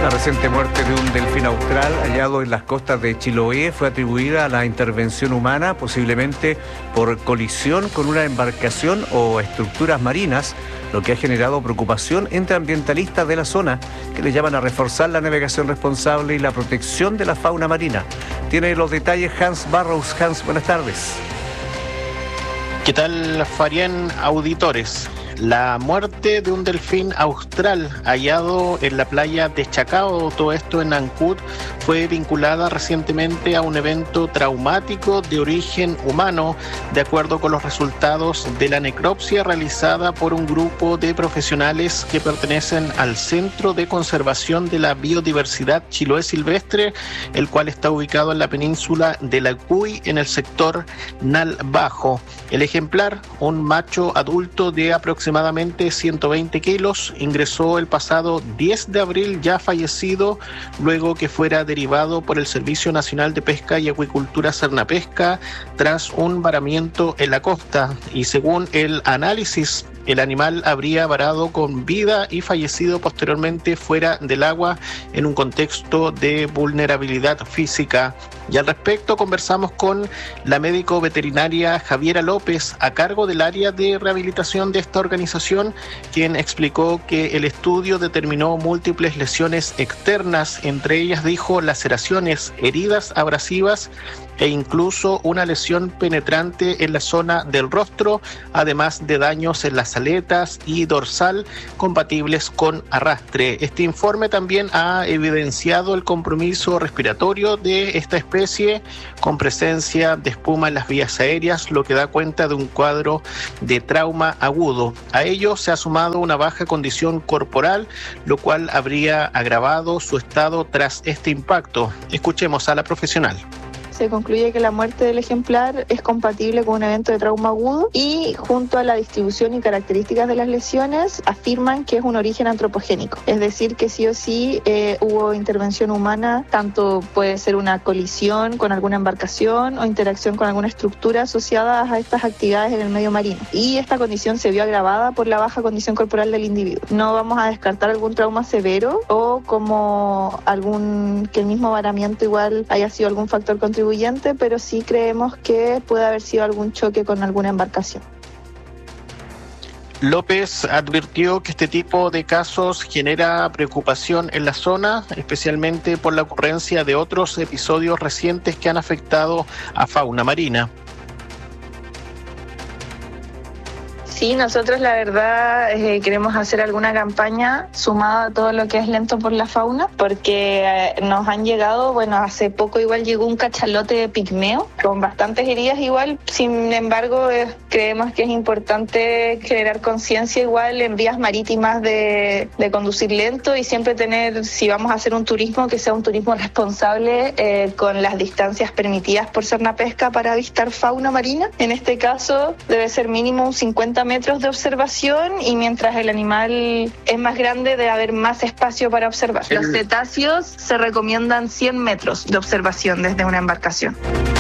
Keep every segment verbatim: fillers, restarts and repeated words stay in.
La reciente muerte de un delfín austral hallado en las costas de Chiloé fue atribuida a la intervención humana, posiblemente por colisión con una embarcación o estructuras marinas, lo que ha generado preocupación entre ambientalistas de la zona, que le llaman a reforzar la navegación responsable y la protección de la fauna marina. Tiene los detalles Hans Barrows. Hans, buenas tardes. ¿Qué tal, Farián, auditores? La muerte de un delfín austral hallado en la playa de Chacao, todo esto en Ancud, fue vinculada recientemente a un evento traumático de origen humano, de acuerdo con los resultados de la necropsia realizada por un grupo de profesionales que pertenecen al Centro de Conservación de la Biodiversidad Chiloé Silvestre, el cual está ubicado en la península de la Cuy, en el sector Nal Bajo. El ejemplar, un macho adulto de aproximadamente aproximadamente ciento veinte kilos, ingresó el pasado diez de abril ya fallecido, luego que fuera derivado por el Servicio Nacional de Pesca y Acuicultura Cernapesca tras un varamiento en la costa, y según el análisis, el animal habría varado con vida y fallecido posteriormente fuera del agua en un contexto de vulnerabilidad física. Y al respecto conversamos con la médico veterinaria Javiera López, a cargo del área de rehabilitación de esta organización, quien explicó que el estudio determinó múltiples lesiones externas, entre ellas dijo laceraciones, heridas abrasivas e incluso una lesión penetrante en la zona del rostro, además de daños en las aletas y dorsal compatibles con arrastre. Este informe también ha evidenciado el compromiso respiratorio de esta especie con presencia de espuma en las vías aéreas, lo que da cuenta de un cuadro de trauma agudo. A ello se ha sumado una baja condición corporal, lo cual habría agravado su estado tras este impacto. Escuchemos a la profesional. Se concluye que la muerte del ejemplar es compatible con un evento de trauma agudo y, junto a la distribución y características de las lesiones, afirman que es un origen antropogénico. Es decir, que sí o sí eh, hubo intervención humana, tanto puede ser una colisión con alguna embarcación o interacción con alguna estructura asociada a estas actividades en el medio marino. Y esta condición se vio agravada por la baja condición corporal del individuo. No vamos a descartar algún trauma severo o como algún que el mismo varamiento igual haya sido algún factor contribuyente, pero sí creemos que puede haber sido algún choque con alguna embarcación. López advirtió que este tipo de casos genera preocupación en la zona, especialmente por la ocurrencia de otros episodios recientes que han afectado a fauna marina. Sí, nosotros la verdad eh, queremos hacer alguna campaña sumada a todo lo que es lento por la fauna, porque eh, nos han llegado, bueno, hace poco igual llegó un cachalote de pigmeo con bastantes heridas igual. Sin embargo, eh, creemos que es importante generar conciencia igual en vías marítimas de, de conducir lento y siempre tener, si vamos a hacer un turismo, que sea un turismo responsable eh, con las distancias permitidas por Cernapesca para avistar fauna marina. En este caso debe ser mínimo un cincuenta metros de observación, y mientras el animal es más grande debe haber más espacio para observar. Los cetáceos se recomiendan cien metros de observación desde una embarcación.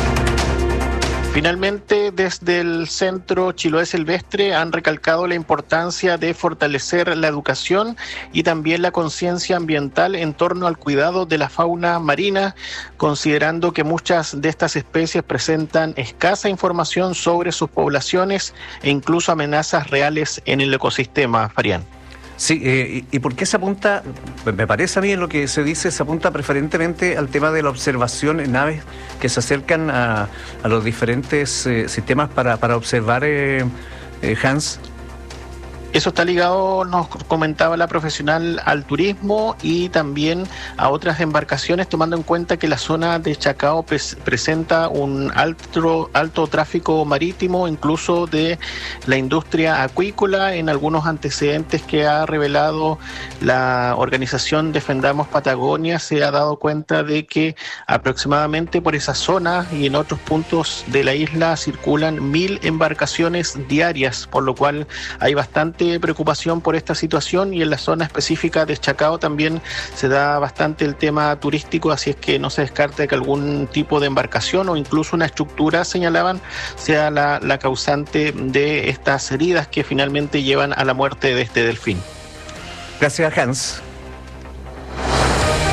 Finalmente, desde el Centro Chiloé Silvestre han recalcado la importancia de fortalecer la educación y también la conciencia ambiental en torno al cuidado de la fauna marina, considerando que muchas de estas especies presentan escasa información sobre sus poblaciones e incluso amenazas reales en el ecosistema. Farián. Sí, eh, y, ¿y por qué se apunta? Me parece a mí en lo que se dice, se apunta preferentemente al tema de la observación en naves que se acercan a, a los diferentes eh, sistemas para, para observar, eh, eh, Hans. Eso está ligado, nos comentaba la profesional, al turismo y también a otras embarcaciones, tomando en cuenta que la zona de Chacao pres- presenta un alto, alto tráfico marítimo, incluso de la industria acuícola, en algunos antecedentes que ha revelado la organización Defendamos Patagonia. Se ha dado cuenta de que aproximadamente por esa zona y en otros puntos de la isla circulan mil embarcaciones diarias, por lo cual hay bastante preocupación por esta situación, y en la zona específica de Chacao también se da bastante el tema turístico, así es que no se descarte que algún tipo de embarcación o incluso una estructura, señalaban, sea la, la causante de estas heridas que finalmente llevan a la muerte de este delfín. Gracias, Hans.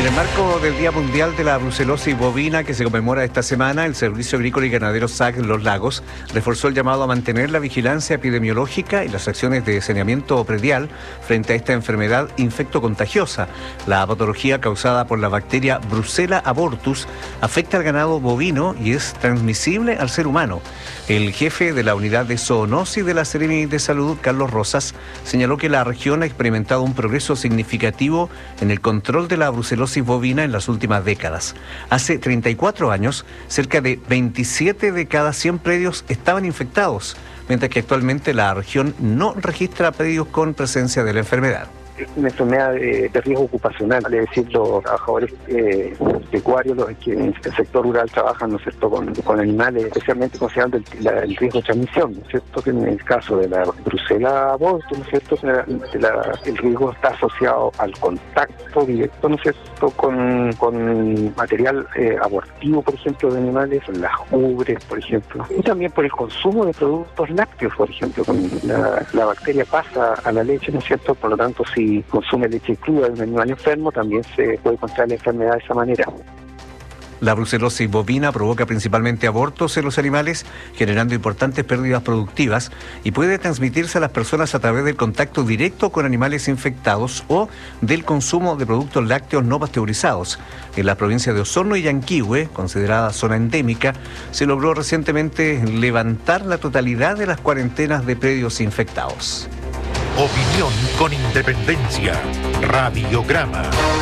En el marco del Día Mundial de la Brucelosis Bovina que se conmemora esta semana, el Servicio Agrícola y Ganadero S A C Los Lagos reforzó el llamado a mantener la vigilancia epidemiológica y las acciones de saneamiento predial frente a esta enfermedad infectocontagiosa. La patología causada por la bacteria Brucella abortus afecta al ganado bovino y es transmisible al ser humano. El jefe de la unidad de zoonosis de la Seremi de Salud, Carlos Rosas, señaló que la región ha experimentado un progreso significativo en el control de la brucelosis bovina en las últimas décadas. Hace treinta y cuatro años, cerca de veintisiete de cada cien predios estaban infectados, mientras que actualmente la región no registra predios con presencia de la enfermedad. Es una enfermedad de, de riesgo ocupacional, vale decir, los trabajadores eh, pecuarios, los que en el sector rural trabajan, ¿no es cierto?, con, con animales, especialmente considerando el, la, el riesgo de transmisión, ¿no es cierto?, que en el caso de la Brucella abortus, ¿no es cierto?, la, la, el riesgo está asociado al contacto directo, ¿no es cierto?, con, con material eh, abortivo, por ejemplo, de animales, las ubres, por ejemplo, y también por el consumo de productos lácteos, por ejemplo, con la, la bacteria pasa a la leche, ¿no es cierto?, por lo tanto, si Si consume leche cruda de un animal enfermo, también se puede contraer la enfermedad de esa manera. La brucelosis bovina provoca principalmente abortos en los animales, generando importantes pérdidas productivas y puede transmitirse a las personas a través del contacto directo con animales infectados o del consumo de productos lácteos no pasteurizados. En la provincia de Osorno y Yanquihue, considerada zona endémica, se logró recientemente levantar la totalidad de las cuarentenas de predios infectados. Opinión con independencia. Radiograma.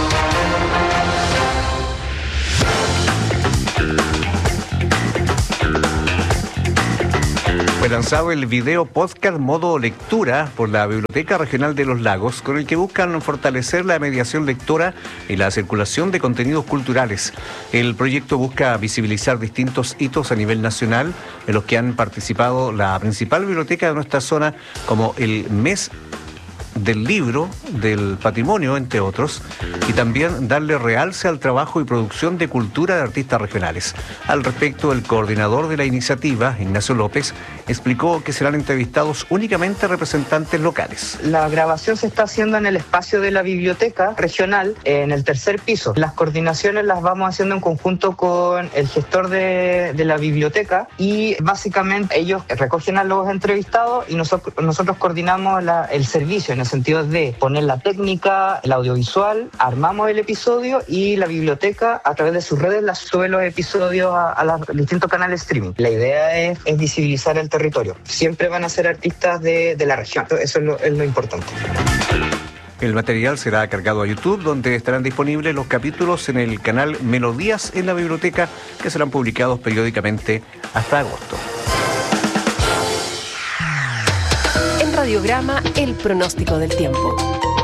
Fue lanzado el video podcast modo lectura por la Biblioteca Regional de Los Lagos, con el que buscan fortalecer la mediación lectora y la circulación de contenidos culturales. El proyecto busca visibilizar distintos hitos a nivel nacional en los que han participado la principal biblioteca de nuestra zona, como el mes del libro, del patrimonio, entre otros, y también darle realce al trabajo y producción de cultura de artistas regionales. Al respecto, el coordinador de la iniciativa, Ignacio López, explicó que serán entrevistados únicamente representantes locales. La grabación se está haciendo en el espacio de la biblioteca regional, en el tercer piso. Las coordinaciones las vamos haciendo en conjunto con el gestor de, de la biblioteca y básicamente ellos recogen a los entrevistados y nosotros, nosotros coordinamos la, el servicio, en el sentido de poner la técnica, el audiovisual, armamos el episodio y la biblioteca a través de sus redes las sube los episodios a, a los distintos canales streaming. La idea es, es visibilizar el territorio. Siempre van a ser artistas de, de la región. Eso es lo, es lo importante. El material será cargado a YouTube, donde estarán disponibles los capítulos en el canal Melodías en la biblioteca, que serán publicados periódicamente hasta agosto. Radiograma, el pronóstico del tiempo.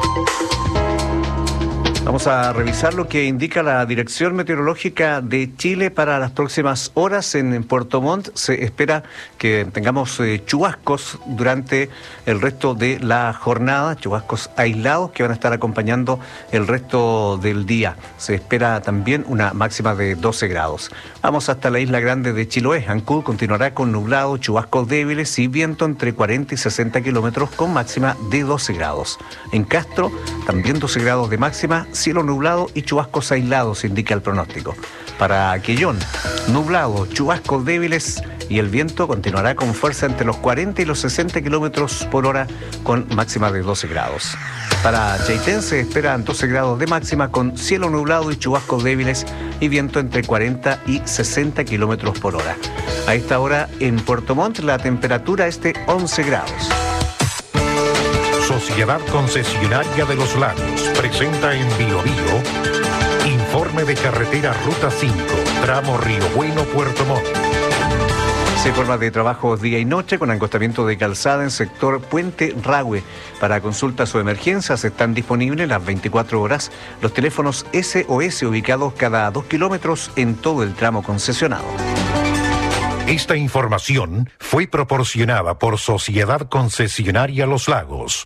Vamos a revisar lo que indica la Dirección Meteorológica de Chile para las próximas horas. En Puerto Montt se espera que tengamos eh, chubascos durante el resto de la jornada, chubascos aislados que van a estar acompañando el resto del día. Se espera también una máxima de doce grados. Vamos hasta la isla grande de Chiloé. Ancud continuará con nublado, chubascos débiles y viento entre cuarenta y sesenta kilómetros con máxima de doce grados. En Castro, también doce grados de máxima, cielo nublado y chubascos aislados, indica el pronóstico. Para Quellón, nublado, chubascos débiles y el viento continuará con fuerza entre los cuarenta y los sesenta kilómetros por hora con máxima de doce grados. Para Chaitén se esperan doce grados de máxima con cielo nublado y chubascos débiles y viento entre cuarenta y sesenta kilómetros por hora. A esta hora en Puerto Montt la temperatura es de once grados. Sociedad Concesionaria de los Lagos presenta en Bio Bio informe de carretera Ruta cinco, tramo Río Bueno, Puerto Montt. Se forma de trabajos día y noche con acostamiento de calzada en sector Puente Rahue. Para consultas o emergencias están disponibles las veinticuatro horas los teléfonos S O S ubicados cada dos kilómetros en todo el tramo concesionado. Esta información fue proporcionada por Sociedad Concesionaria Los Lagos.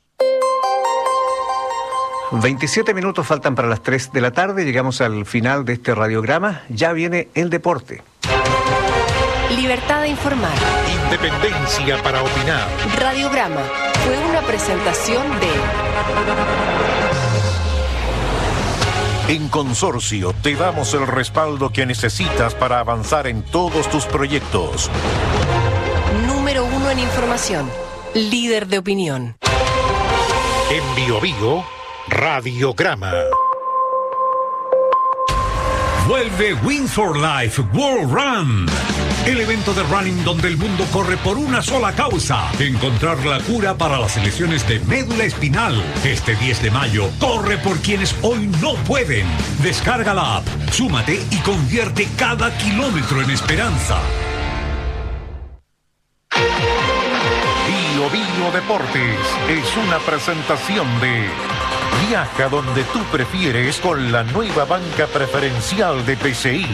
veintisiete minutos faltan para las tres de la tarde. Llegamos al final de este radiograma. Ya viene el deporte. Libertad de informar. Independencia para opinar. Radiograma fue una presentación de En Consorcio te damos el respaldo que necesitas para avanzar en todos tus proyectos. Número uno en información. Líder de opinión. En Bio Bio, Radiograma. Vuelve Windsor Life World Run, el evento de running donde el mundo corre por una sola causa: encontrar la cura para las lesiones de médula espinal. Este diez de mayo, corre por quienes hoy no pueden. Descarga la app, súmate y convierte cada kilómetro en esperanza. Bio Bio Deportes es una presentación de Viaja donde tú prefieres con la nueva banca preferencial de P C I.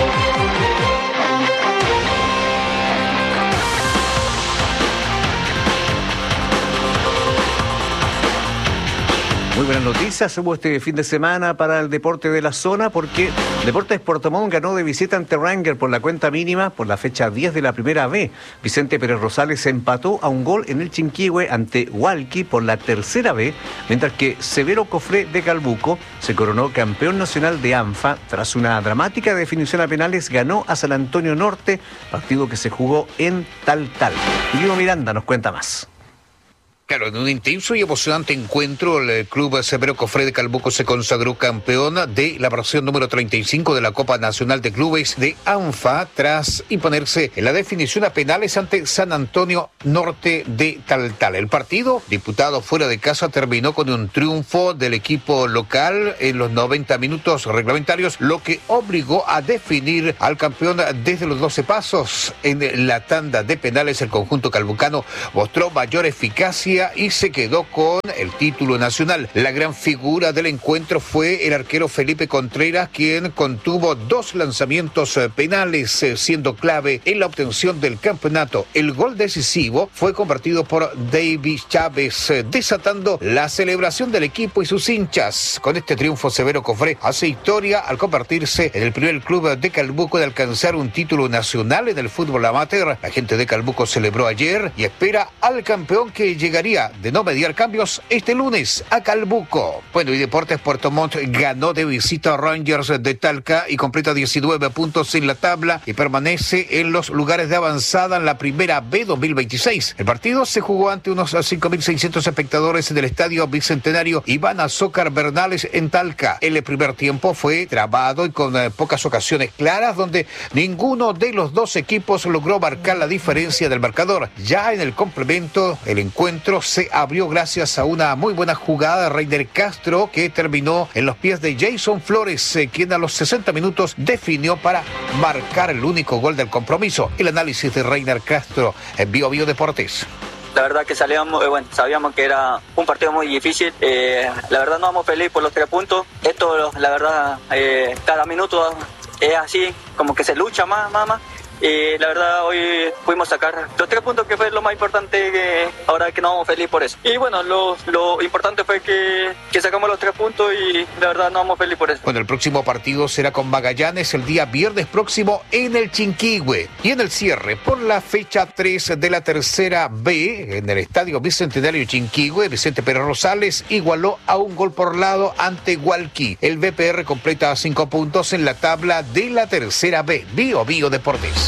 Muy buenas noticias, hubo este fin de semana para el deporte de la zona porque Deportes Puerto Montt ganó de visita ante Ranger por la cuenta mínima por la fecha diez de la primera B. Vicente Pérez Rosales empató a un gol en el Chinquihue ante Hualqui por la tercera B, mientras que Severo Cofré de Calbuco se coronó campeón nacional de ANFA. Tras una dramática definición a penales, ganó a San Antonio Norte, partido que se jugó en Taltal. Guido Miranda nos cuenta más. Claro, en un intenso y emocionante encuentro, el club Severo Cofré de Calbuco se consagró campeón de la versión número treinta y cinco de la Copa Nacional de Clubes de ANFA tras imponerse en la definición a penales ante San Antonio Norte de Taltal. El partido, disputado fuera de casa, terminó con un triunfo del equipo local en los noventa minutos reglamentarios, lo que obligó a definir al campeón desde los doce pasos. En la tanda de penales, el conjunto calbucano mostró mayor eficacia y se quedó con el título nacional. La gran figura del encuentro fue el arquero Felipe Contreras, quien contuvo dos lanzamientos penales, siendo clave en la obtención del campeonato. El gol decisivo fue convertido por David Chávez, desatando la celebración del equipo y sus hinchas. Con este triunfo, Severo Cofré hace historia al convertirse en el primer club de Calbuco en alcanzar un título nacional en el fútbol amateur. La gente de Calbuco celebró ayer y espera al campeón que llegaría de no mediar cambios este lunes a Calbuco. Bueno, y Deportes Puerto Montt ganó de visita a Rangers de Talca y completa diecinueve puntos en la tabla y permanece en los lugares de avanzada en la primera B dos mil veintiséis. El partido se jugó ante unos cinco mil seiscientos espectadores en el estadio Bicentenario Iván Azócar Bernales en Talca. El primer tiempo fue trabado y con eh, pocas ocasiones claras, donde ninguno de los dos equipos logró marcar la diferencia del marcador. Ya en el complemento, el encuentro se abrió gracias a una muy buena jugada de Reiner Castro, que terminó en los pies de Jason Flores, eh, quien a los sesenta minutos definió para marcar el único gol del compromiso. El análisis de Reiner Castro en Bio Bio Deportes. La verdad que salíamos, eh, bueno, sabíamos que era un partido muy difícil. Eh, la verdad no vamos feliz por los tres puntos. Esto, la verdad, eh, cada minuto es así, como que se lucha más, más, más. Y la verdad hoy pudimos sacar los tres puntos, que fue lo más importante, que ahora que no vamos feliz por eso. Y bueno, lo, lo importante fue que, que sacamos los tres puntos y la verdad no vamos feliz por eso. Bueno, el próximo partido será con Magallanes el día viernes próximo en el Chinquihue. Y en el cierre, por la fecha tres de la tercera B, en el estadio Bicentenario Chinquihue, Vicente Pérez Rosales igualó a un gol por lado ante Hualqui. El B P R completa cinco puntos en la tabla de la tercera B. Bio Bio Deportes.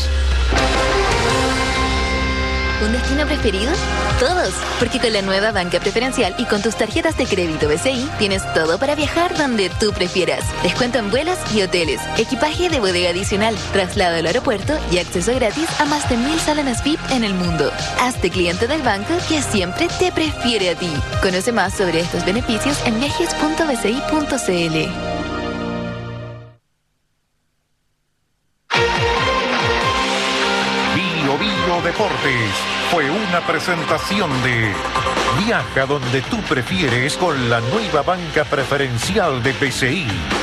¿Un destino preferido? Todos, porque con la nueva banca preferencial y con tus tarjetas de crédito B C I tienes todo para viajar donde tú prefieras. Descuento en vuelos y hoteles, equipaje de bodega adicional, traslado al aeropuerto y acceso gratis a más de mil salones V I P en el mundo. Hazte cliente del banco que siempre te prefiere a ti. Conoce más sobre estos beneficios en viajes punto b c i punto c l. Bio Bio Deportes fue una presentación de Viaja donde tú prefieres con la nueva banca preferencial de P C I.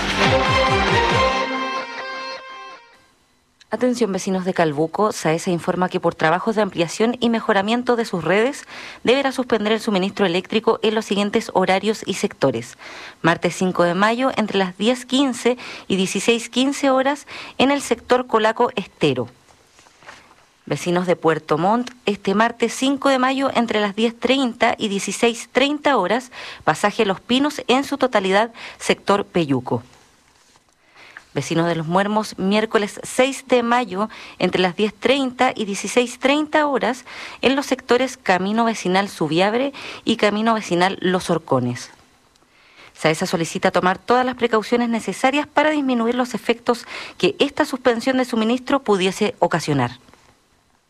Atención, vecinos de Calbuco, SAESA informa que por trabajos de ampliación y mejoramiento de sus redes deberá suspender el suministro eléctrico en los siguientes horarios y sectores. Martes cinco de mayo entre las diez quince y dieciséis quince horas en el sector Colaco Estero. Vecinos de Puerto Montt, este martes cinco de mayo entre las diez treinta y dieciséis treinta horas, pasaje Los Pinos en su totalidad, sector Peyuco. Vecinos de Los Muermos, miércoles seis de mayo, entre las diez treinta y dieciséis treinta horas, en los sectores Camino Vecinal Subiabre y Camino Vecinal Los Horcones. SAESA solicita tomar todas las precauciones necesarias para disminuir los efectos que esta suspensión de suministro pudiese ocasionar.